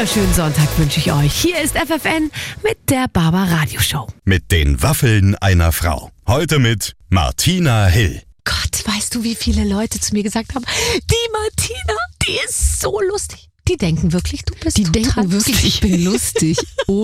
wunderschönen Sonntag wünsche ich euch. Hier ist FFN mit der Baba Radio Show. Mit den Waffeln einer Frau. Heute mit Martina Hill. Gott, weißt du, wie viele Leute zu mir gesagt haben, die Martina, die ist so lustig. Die denken wirklich, du bist total Die denken wirklich, lustig. ich bin lustig. Oh